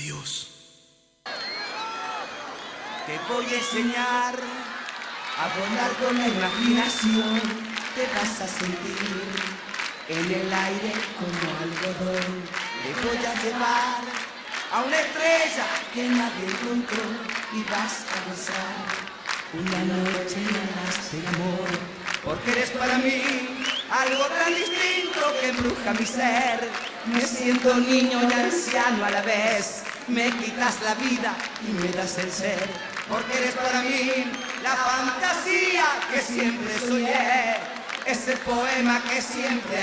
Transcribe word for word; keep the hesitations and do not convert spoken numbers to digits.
Dios. Te voy a enseñar a volar con la imaginación. Te vas a sentir en el aire como algodón. Te voy a llevar a una estrella que nadie encontró y vas a besar una noche en alas de amor. Porque eres para mí algo tan distinto que embruja mi ser. Me siento niño y anciano a la vez. Me quitas la vida y me das el ser. Porque eres para mí la fantasía que siempre soñé. Ese poema que siempre